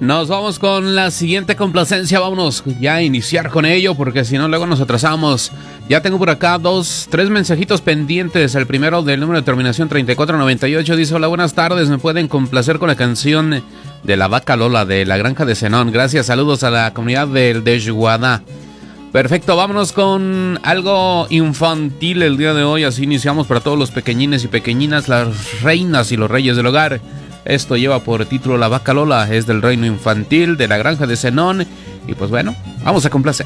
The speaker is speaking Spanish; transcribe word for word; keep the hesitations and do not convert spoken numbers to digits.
Nos vamos con la siguiente complacencia. Vámonos ya a iniciar con ello, porque si no luego nos atrasamos. Ya tengo por acá dos, tres mensajitos pendientes. El primero del número de terminación treinta y cuatro noventa y ocho dice: hola, buenas tardes, me pueden complacer con la canción de La Vaca Lola de La Granja de Zenón. Gracias, saludos a la comunidad del Desguadá. Perfecto, vámonos con algo infantil el día de hoy. Así iniciamos para todos los pequeñines y pequeñinas, las reinas y los reyes del hogar. Esto lleva por título La Vaca Lola, es del reino infantil de La Granja de Zenón. Y pues bueno, vamos a complacer.